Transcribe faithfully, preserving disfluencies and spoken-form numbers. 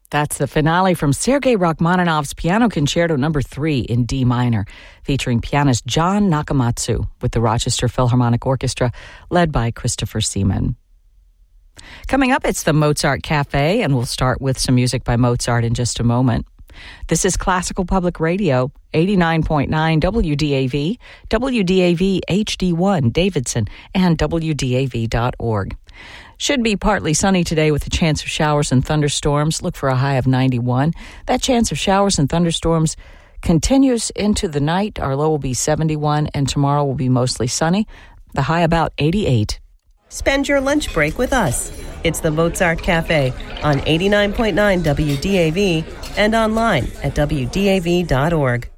That's the finale from Sergei Rachmaninoff's Piano Concerto Number three in D minor, featuring pianist John Nakamatsu with the Rochester Philharmonic Orchestra, led by Christopher Seaman. Coming up, it's the Mozart Cafe, and we'll start with some music by Mozart in just a moment. This is Classical Public Radio, eighty-nine point nine W D A V, W D A V H D one Davidson, and W D A V dot org. Should be partly sunny today with a chance of showers and thunderstorms. Look for a high of ninety-one. That chance of showers and thunderstorms continues into the night. Our low will be seventy-one, and tomorrow will be mostly sunny. The high about eighty-eight. Spend your lunch break with us. It's the Mozart Cafe on eighty-nine point nine W D A V and online at W D A V dot org.